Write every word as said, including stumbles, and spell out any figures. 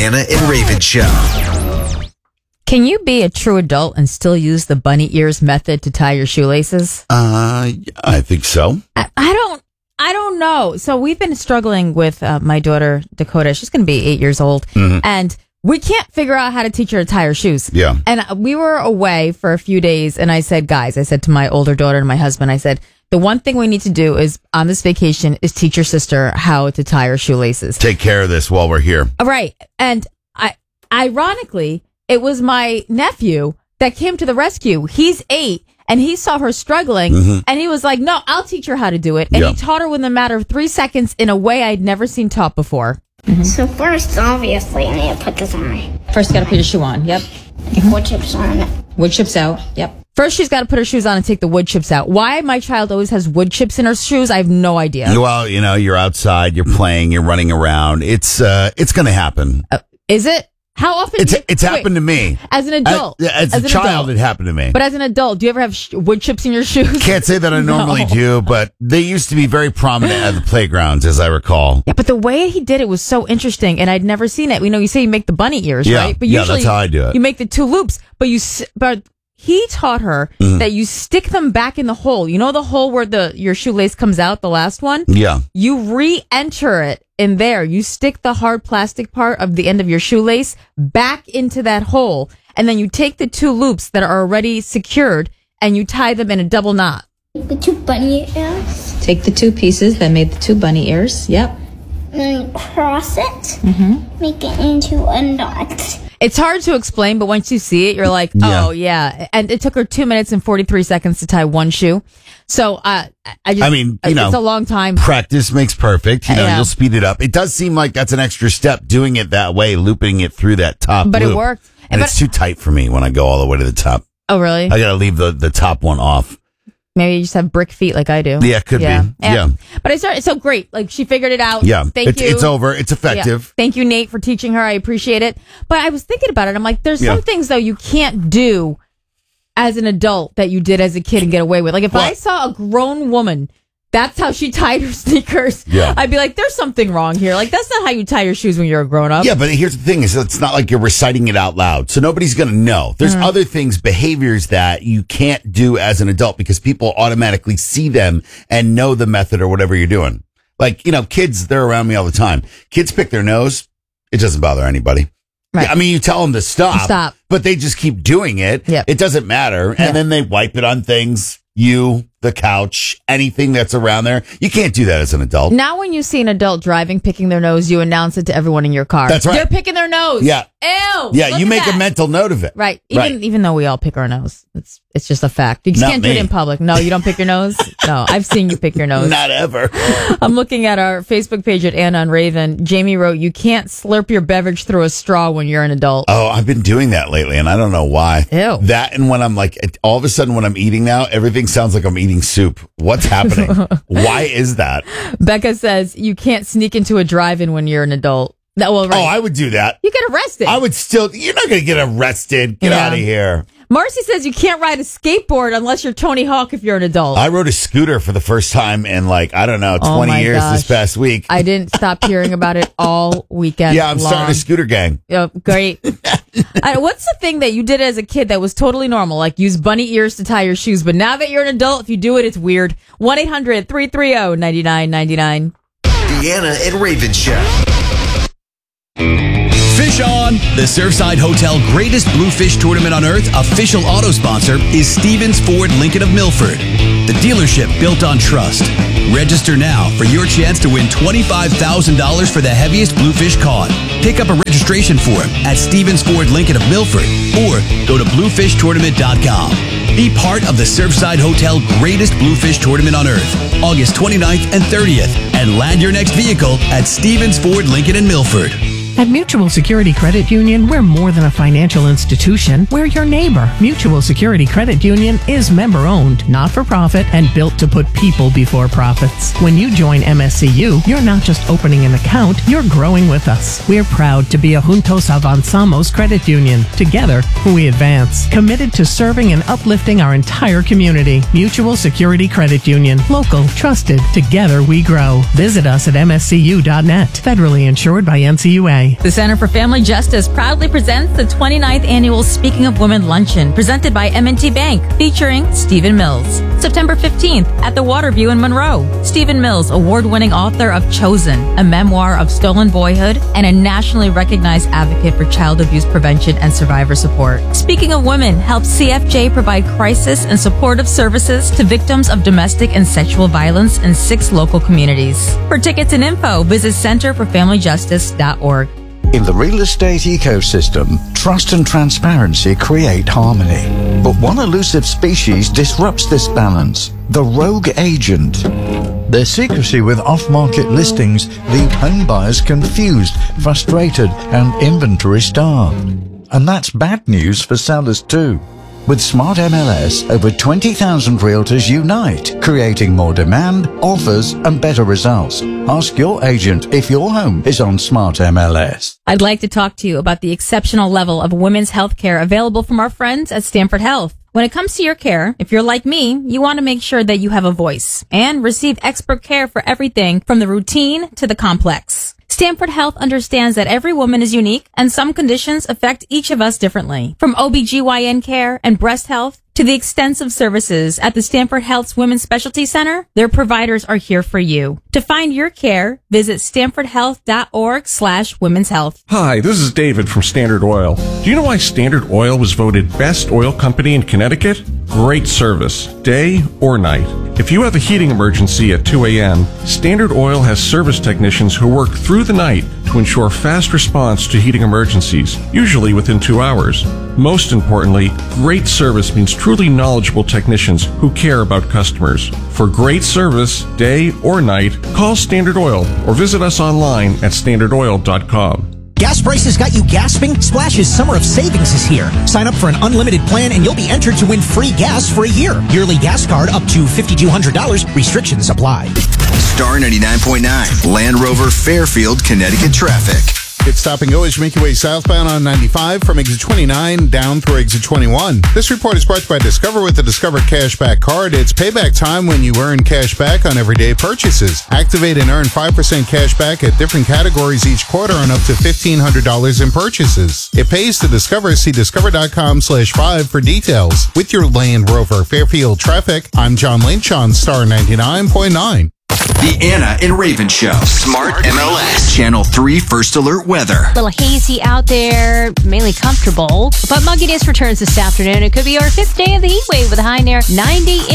Deanna and Raven Show. Can you be a true adult and still use the bunny ears method to tie your shoelaces? Uh, I think so. I, I don't. I don't know. So we've been struggling with uh, my daughter Dakota. She's going to be eight years old, mm-hmm. and we can't figure out how to teach her to tie her shoes. Yeah. And we were away for a few days, and I said, guys, I said to my older daughter and my husband, I said, the one thing we need to do is on this vacation is teach your sister how to tie her shoelaces. Take care of this while we're here. Right. And I, ironically, it was my nephew that came to the rescue. He's eight. And he saw her struggling, mm-hmm. and he was like, no, I'll teach her how to do it. And yeah. he taught her within a matter of three seconds in a way I'd never seen taught before. Mm-hmm. So first, obviously, I need to put this on. First, you got to put your shoe on. Yep. Mm-hmm. Wood chips on. Wood chips out. Yep. First, she's got to put her shoes on and take the wood chips out. Why my child always has wood chips in her shoes, I have no idea. Well, you know, you're outside, you're playing, you're running around. It's uh, it's going to happen. Uh, is it? How often? It's do you, it's wait, happened to me as an adult. As, as, as a an child, adult. It happened to me. But as an adult, do you ever have sh- wood chips in your shoes? Can't say that I normally no. do, but they used to be very prominent at the playgrounds, as I recall. Yeah, but the way he did it was so interesting, and I'd never seen it. You know, you say you make the bunny ears, yeah, right? But yeah, usually that's how I do it. You make the two loops, but you but. He taught her mm-hmm. that you stick them back in the hole. You know the hole where the your shoelace comes out, the last one? Yeah. You re-enter it in there. You stick the hard plastic part of the end of your shoelace back into that hole. And then you take the two loops that are already secured and you tie them in a double knot. The two bunny ears. Take the two pieces that made the two bunny ears. Yep. And then cross it. Mm-hmm. Make it into a knot. It's hard to explain, but once you see it, you're like, oh, yeah. yeah. And it took her two minutes and forty-three seconds to tie one shoe. So, uh, I just, I mean, you know, it's a long time. Practice makes perfect. You know, yeah. you'll speed it up. It does seem like that's an extra step doing it that way, looping it through that top But loop. it worked. And but, it's too tight for me when I go all the way to the top. Oh, really? I got to leave the, the top one off. Maybe you just have brick feet like I do. Yeah, could yeah. be. Yeah. yeah. But I started, so great. Like, she figured it out. Yeah. Thank it's, you. It's over. It's effective. Yeah. Thank you, Nate, for teaching her. I appreciate it. But I was thinking about it. I'm like, there's yeah. some things, though, you can't do as an adult that you did as a kid and get away with. Like, if well, I saw a grown woman, that's how she tied her sneakers. Yeah. I'd be like, there's something wrong here. Like, that's not how you tie your shoes when you're a grown up. Yeah, but here's the thing is it's not like you're reciting it out loud. So nobody's going to know. There's mm-hmm. other things, behaviors that you can't do as an adult because people automatically see them and know the method or whatever you're doing. Like, you know, kids, they're around me all the time. Kids pick their nose. It doesn't bother anybody. Right. I mean, you tell them to stop, stop, but they just keep doing it. Yep. It doesn't matter. Yeah. And then they wipe it on things. You, the couch, anything that's around there. You can't do that as an adult. Now when you see an adult driving, picking their nose, you announce it to everyone in your car. That's right. They're picking their nose. Yeah. Ew. Yeah, you make that. a mental note of it. Right. Even right. even though we all pick our nose. It's it's just a fact. You just Not can't me. do it in public. No, you don't pick your nose? No, I've seen you pick your nose. Not ever. I'm looking at our Facebook page at Anna and Raven. Jamie wrote, you can't slurp your beverage through a straw when you're an adult. Oh, I've been doing that lately, and I don't know why. Ew. That and when I'm like, all of a sudden when I'm eating now, everything sounds like I'm eating soup. What's happening? Why is that? Becca says, you can't sneak into a drive-in when you're an adult. No, well, right. Oh, I would do that. You get arrested. I would still, you're not going to get arrested. Get yeah. out of here. Marcy says you can't ride a skateboard unless you're Tony Hawk if you're an adult. I rode a scooter for the first time in like, I don't know, twenty oh years gosh. this past week. I didn't stop hearing about it all weekend Yeah, I'm long. starting a scooter gang. Oh, great. I, what's the thing that you did as a kid that was totally normal? Like use bunny ears to tie your shoes, but now that you're an adult, if you do it, it's weird. one eight hundred three three zero nine nine nine nine. Deanna and Raven Show. Fish On! The Surfside Hotel Greatest Bluefish Tournament on Earth official auto sponsor is Stevens Ford Lincoln of Milford. The dealership built on trust. Register now for your chance to win twenty-five thousand dollars for the heaviest bluefish caught. Pick up a registration form at Stevens Ford Lincoln of Milford or go to bluefish tournament dot com. Be part of the Surfside Hotel Greatest Bluefish Tournament on Earth, August twenty-ninth and thirtieth, and land your next vehicle at Stevens Ford Lincoln in Milford. At Mutual Security Credit Union, we're more than a financial institution. We're your neighbor. Mutual Security Credit Union is member-owned, not-for-profit, and built to put people before profits. When you join M S C U, you're not just opening an account, you're growing with us. We're proud to be a Juntos Avanzamos credit union. Together, we advance. Committed to serving and uplifting our entire community. Mutual Security Credit Union. Local, trusted. Together we grow. Visit us at M S C U dot net. Federally insured by N C U A. apply. The Center for Family Justice proudly presents the twenty-ninth Annual Speaking of Women Luncheon, presented by M and T Bank, featuring Stephen Mills. September fifteenth at the Waterview in Monroe. Stephen Mills, award-winning author of Chosen, a memoir of stolen boyhood, and a nationally recognized advocate for child abuse prevention and survivor support. Speaking of Women helps C F J provide crisis and supportive services to victims of domestic and sexual violence in six local communities. For tickets and info, visit center for family justice dot org. In the real estate ecosystem, trust and transparency create harmony. But one elusive species disrupts this balance: the rogue agent. Their secrecy with off-market listings leave home buyers confused, frustrated, and inventory starved. And that's bad news for sellers too. With Smart M L S, over twenty thousand realtors unite, creating more demand, offers, and better results. Ask your agent if your home is on Smart M L S. I'd like to talk to you about the exceptional level of women's health care available from our friends at Stanford Health. When it comes to your care, if you're like me, you want to make sure that you have a voice and receive expert care for everything from the routine to the complex. Stanford Health understands that every woman is unique and some conditions affect each of us differently. From O B G Y N care and breast health to the extensive services at the Stanford Health's Women's Specialty Center, their providers are here for you. To find your care, visit stanford health dot org slash women's health. Hi, this is David from Standard Oil. Do you know why Standard Oil was voted best oil company in Connecticut? Great service, day or night. If you have a heating emergency at two a.m., Standard Oil has service technicians who work through the night to ensure fast response to heating emergencies, usually within two hours. Most importantly, great service means truly knowledgeable technicians who care about customers. For great service, day or night, call Standard Oil or visit us online at standard oil dot com. Gas prices got you gasping? Splash's Summer of Savings is here. Sign up for an unlimited plan and you'll be entered to win free gas for a year. Yearly gas card up to five thousand two hundred dollars. Restrictions apply. Star ninety-nine point nine, Land Rover Fairfield, Connecticut traffic. It's stop and go as you make your way southbound on ninety-five from exit twenty-nine down through exit twenty-one. This report is brought to you by Discover with the Discover Cashback Card. It's payback time when you earn cash back on everyday purchases. Activate and earn five percent cash back at different categories each quarter on up to fifteen hundred dollars in purchases. It pays to Discover. See discover.com slash five for details. With your Land Rover Fairfield traffic, I'm John Lynch on Star ninety-nine point nine. The Anna and Raven Show. Smart M L S. Channel three First Alert Weather. A little hazy out there, mainly comfortable. But mugginess returns this afternoon. It could be our fifth day of the heat wave with a high near ninety.